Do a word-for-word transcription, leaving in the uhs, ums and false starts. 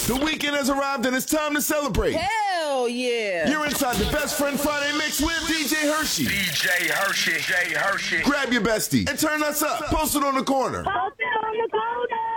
The weekend has arrived and it's time to celebrate. Hell yeah. You're inside the Best Friend Friday mix with D J Hershey. D J Hershey. D J Hershey. Grab your bestie and turn us up. Post it on the corner. Post it on the corner.